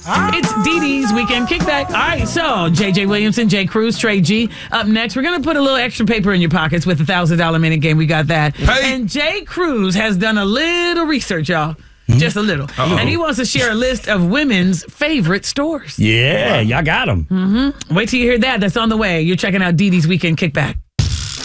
It's Dee Dee's Weekend Kickback. All right, so JJ Williamson, Jay Cruz, Trey G. Up next, we're going to put a little extra paper in your pockets with the $1,000 minute game. We got that. Hey. And Jay Cruz has done a little research, y'all. Just a little. Uh-oh. And he wants to share a list of women's favorite stores. Yeah, y'all got them. Wait till you hear that. That's on the way. You're checking out Dee Dee's Weekend Kickback.